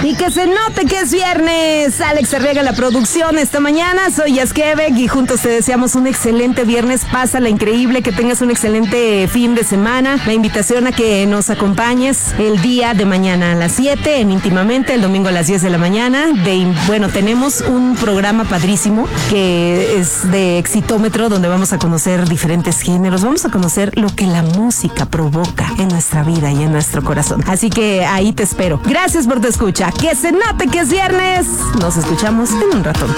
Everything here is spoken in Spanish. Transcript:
Y que se note que es viernes. Alex Arriaga la producción esta mañana. Soy Yaskevek y juntos te deseamos un excelente viernes. Pásala increíble, que tengas un excelente fin de semana. La invitación a que nos acompañes el día de mañana a las 7 en Íntimamente, el domingo a las 10 de la mañana. Bueno, tenemos un programa padrísimo que es de Exitómetro, donde vamos a conocer diferentes géneros. Vamos a conocer lo que la música provoca en nuestra vida y en nuestro corazón. Así que ahí te espero. Gracias por tu escucha. Que se note que es viernes. Nos escuchamos en un rato.